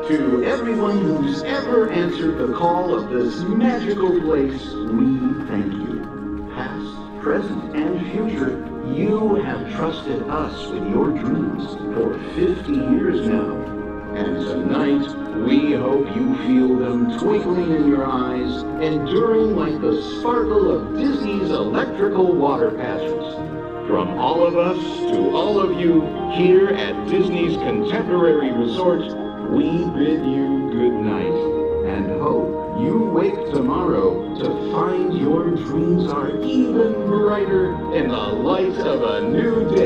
To everyone who's ever answered the call of this magical place, we thank you. Past, present, and future, you have trusted us with your dreams for 50 years now. And tonight, we hope you feel them twinkling in your eyes, enduring like the sparkle of Disney's electrical water patches. From all of us to all of you here at Disney's Contemporary Resort, we bid you good night and hope you wake tomorrow to find your dreams are even brighter in the light of a new day.